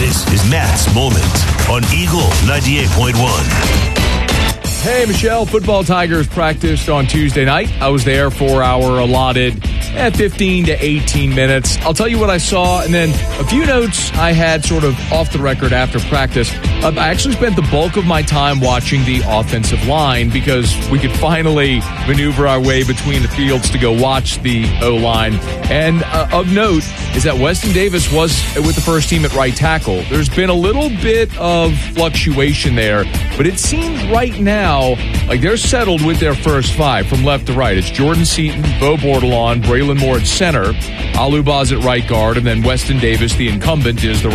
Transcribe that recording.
This is Matt's Moment on Eagle 98.1. Hey, Michelle, football Tigers practiced on Tuesday night. I was there for our allotted 15 to 18 minutes. I'll tell you what I saw, and then a few notes I had sort of off the record after practice. I actually spent the bulk of my time watching the offensive line because we could finally maneuver our way between the fields to go watch the O-line. And of note is that Weston Davis was with the first team at right tackle. There's been a little bit of fluctuation there, but it seems right now like they're settled with their first five from left to right. It's Jordan Seaton, Bo Bordelon, Braylon Moore at center, Alubaz at right guard, and then Weston Davis, the incumbent, is the